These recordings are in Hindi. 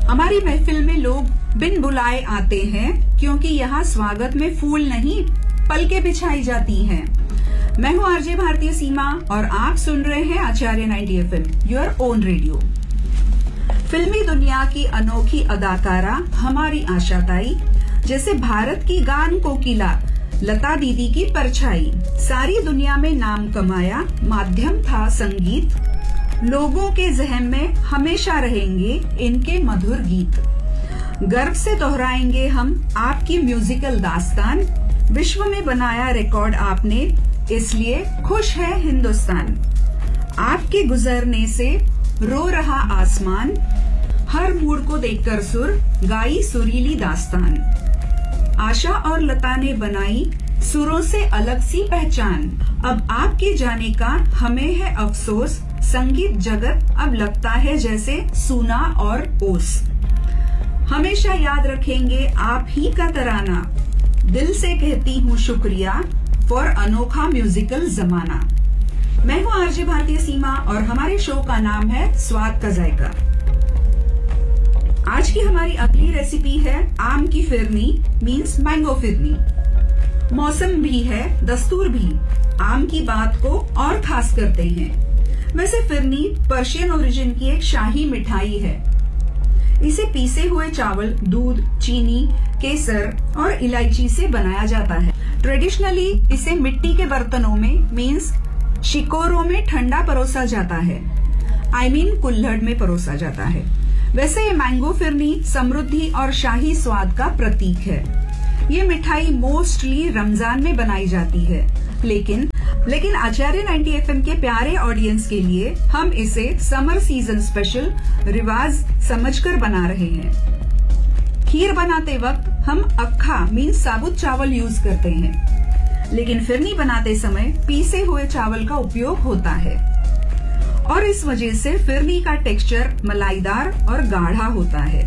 हमारी महफिल में लोग बिन बुलाए आते हैं, क्योंकि यहाँ स्वागत में फूल नहीं पलकें बिछाई जाती हैं। मैं हूँ आरजे भारतीय सीमा और आप सुन रहे हैं आचार्य 90 FM, योर ओन रेडियो। फिल्मी दुनिया की अनोखी अदाकारा हमारी आशा ताई, जैसे भारत की गान कोकिला लता दीदी की परछाई, सारी दुनिया में नाम कमाया, माध्यम था संगीत, लोगों के ज़हन में हमेशा रहेंगे इनके मधुर गीत। गर्व से दोहराएंगे हम आपकी म्यूजिकल दास्तान, विश्व में बनाया रिकॉर्ड आपने, इसलिए खुश है हिंदुस्तान। आपके गुजरने से रो रहा आसमान, हर मूड को देखकर सुर गाई सुरीली दास्तान। आशा और लता ने बनाई सुरों से अलग सी पहचान, अब आपके जाने का हमें है अफसोस, संगीत जगत अब लगता है जैसे सूना और ओस। हमेशा याद रखेंगे आप ही का तराना, दिल से कहती हूँ शुक्रिया फॉर अनोखा म्यूजिकल जमाना। मैं हूँ आरजे भारतीय सीमा और हमारे शो का नाम है स्वाद का जायका। आज की हमारी अगली रेसिपी है आम की फिरनी, मीन्स मैंगो फिरनी। मौसम भी है, दस्तूर भी, आम की बात को और खास करते हैं। वैसे फिरनी पर्शियन ओरिजिन की एक शाही मिठाई है। इसे पीसे हुए चावल, दूध, चीनी, केसर और इलायची से बनाया जाता है। ट्रेडिशनली इसे मिट्टी के बर्तनों में, मीन्स शिकोरों में ठंडा परोसा जाता है, कुल्हड़ में परोसा जाता है। वैसे ये मैंगो फिरनी समृद्धि और शाही स्वाद का प्रतीक है। ये मिठाई मोस्टली रमजान में बनाई जाती है, लेकिन आचार्य 90 FM के प्यारे ऑडियंस के लिए हम इसे समर सीजन स्पेशल रिवाज समझकर बना रहे हैं। खीर बनाते वक्त हम अक्खा मीन्स साबुत चावल यूज करते हैं, लेकिन फिरनी बनाते समय पीसे हुए चावल का उपयोग होता है और इस वजह से फिरनी का टेक्सचर मलाईदार और गाढ़ा होता है।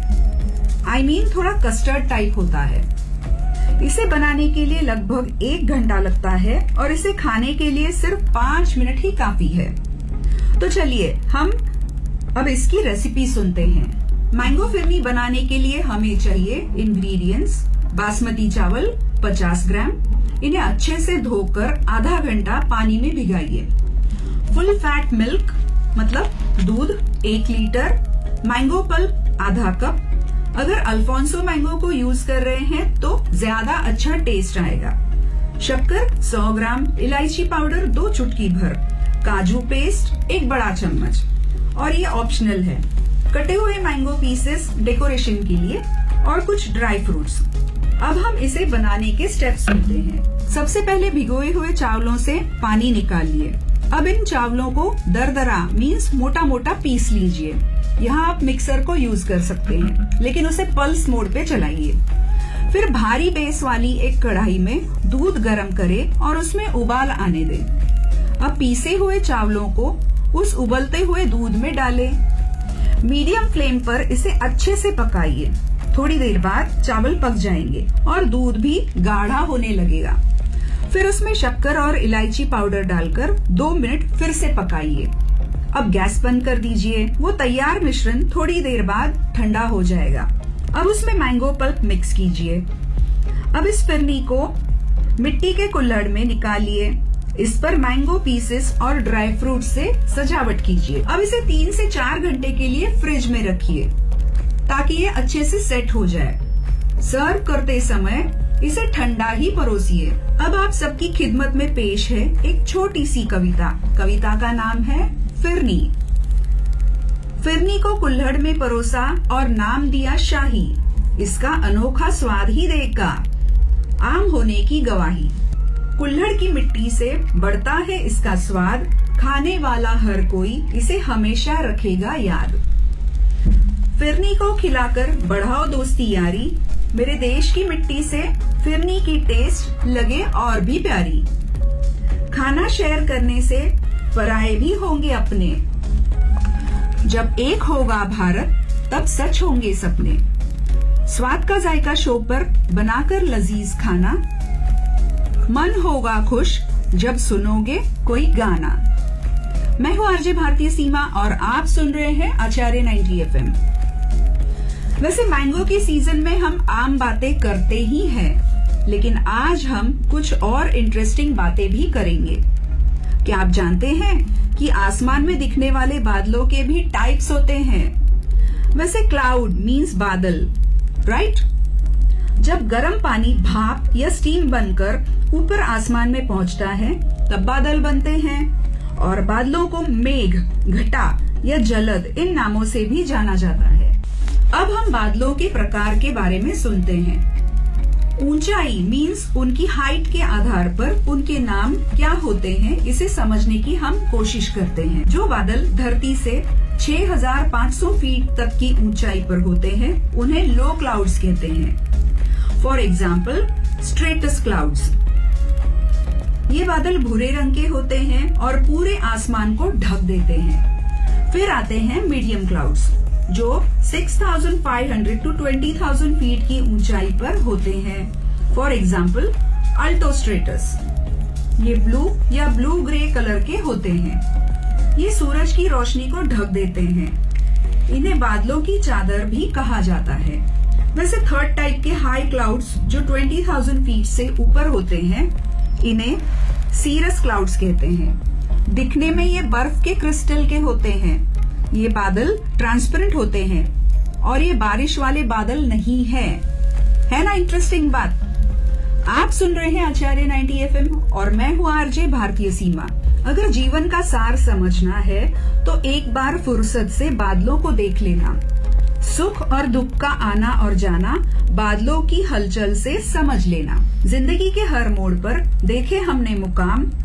थोड़ा कस्टर्ड टाइप होता है। इसे बनाने के लिए लगभग 1 घंटा लगता है और इसे खाने के लिए सिर्फ 5 मिनट ही काफी है। तो चलिए हम अब इसकी रेसिपी सुनते हैं। मैंगो फिरनी बनाने के लिए हमें चाहिए इंग्रेडिएंट्स: बासमती चावल 50 ग्राम, इन्हें अच्छे से धोकर आधा घंटा पानी में भिगाइए। फुल फैट मिल्क मतलब दूध 1 लीटर, मैंगो पल्प आधा कप। अगर अल्फोंसो मैंगो को यूज कर रहे हैं तो ज्यादा अच्छा टेस्ट आएगा। शक्कर 100 ग्राम, इलायची पाउडर 2 चुटकी भर, काजू पेस्ट 1 बड़ा चम्मच, और ये ऑप्शनल है। कटे हुए मैंगो पीसेस डेकोरेशन के लिए और कुछ ड्राई फ्रूट्स। अब हम इसे बनाने के स्टेप्स सुनते हैं। सबसे पहले भिगोए हुए चावलों से पानी निकालिए। अब इन चावलों को दरदरा मीन्स मोटा मोटा पीस लीजिए। यहाँ आप मिक्सर को यूज कर सकते हैं, लेकिन उसे पल्स मोड पे चलाइए। फिर भारी बेस वाली एक कढ़ाई में दूध गरम करें और उसमें उबाल आने दें। अब पीसे हुए चावलों को उस उबलते हुए दूध में डालें। मीडियम फ्लेम पर इसे अच्छे से पकाइए। थोड़ी देर बाद चावल पक जाएंगे और दूध भी गाढ़ा होने लगेगा। फिर उसमें शक्कर और इलायची पाउडर डालकर 2 मिनट फिर से पकाइए। अब गैस बंद कर दीजिए। वो तैयार मिश्रण थोड़ी देर बाद ठंडा हो जाएगा। अब उसमें मैंगो पल्प मिक्स कीजिए। अब इस फिरनी को मिट्टी के कुल्हड़ में निकालिए। इस पर मैंगो पीसेस और ड्राई फ्रूट से सजावट कीजिए। अब इसे 3 से 4 घंटे के लिए फ्रिज में रखिए ताकि ये अच्छे से सेट हो जाए। सर्व करते समय इसे ठंडा ही परोसिए। अब आप सबकी खिदमत में पेश है एक छोटी सी कविता। कविता का नाम है फिरनी। फिरनी को कुल्हड़ में परोसा और नाम दिया शाही, इसका अनोखा स्वाद ही देगा, आम होने की गवाही। कुल्हड़ की मिट्टी से बढ़ता है इसका स्वाद, खाने वाला हर कोई इसे हमेशा रखेगा याद। फिरनी को खिलाकर बढ़ाओ दोस्ती यारी, मेरे देश की मिट्टी से फिरनी की टेस्ट लगे और भी प्यारी। खाना शेयर करने से पराये भी होंगे अपने, जब एक होगा भारत तब सच होंगे सपने। स्वाद का जायका शो पर बनाकर लजीज खाना, मन होगा खुश जब सुनोगे कोई गाना। मैं हूँ आरजे भारतीय सीमा और आप सुन रहे हैं आचार्य 90 FM। वैसे मैंगो के सीजन में हम आम बातें करते ही हैं, लेकिन आज हम कुछ और इंटरेस्टिंग बातें भी करेंगे। क्या आप जानते हैं कि आसमान में दिखने वाले बादलों के भी टाइप्स होते हैं? वैसे क्लाउड मीन्स बादल, राइट? जब गर्म पानी भाप या स्टीम बनकर ऊपर आसमान में पहुंचता है तब बादल बनते हैं, और बादलों को मेघ, घटा या जलद इन नामों से भी जाना जाता है। अब हम बादलों के प्रकार के बारे में सुनते हैं। ऊंचाई मीन्स उनकी हाइट के आधार पर उनके नाम क्या होते हैं, इसे समझने की हम कोशिश करते हैं। जो बादल धरती से 6500 फीट तक की ऊंचाई पर होते हैं उन्हें लो क्लाउड्स कहते हैं। For example स्ट्रेटस clouds. ये बादल भूरे रंग के होते हैं और पूरे आसमान को ढक देते हैं। फिर आते हैं मीडियम क्लाउड्स, जो 6500 टू 20,000 फीट की ऊंचाई पर होते हैं। For example अल्टोस्ट्रेटस। ये ब्लू या ब्लू ग्रे कलर के होते हैं। ये सूरज की रोशनी को ढक देते हैं। इन्हें बादलों की चादर भी कहा जाता है। वैसे थर्ड टाइप के हाई क्लाउड्स जो 20,000 फीट से ऊपर होते हैं, इन्हें सीरस क्लाउड्स कहते हैं। दिखने में ये बर्फ के क्रिस्टल के होते हैं। ये बादल ट्रांसपेरेंट होते हैं और ये बारिश वाले बादल नहीं है ना इंटरेस्टिंग बात? आप सुन रहे हैं आचार्य 90 FM और मैं हूँ आरजे भारतीय सीमा। अगर जीवन का सार समझना है तो एक बार फुर्सत से बादलों को देख लेना। सुख और दुख का आना और जाना बादलों की हलचल से समझ लेना। जिंदगी के हर मोड़ पर देखे हमने मुकाम,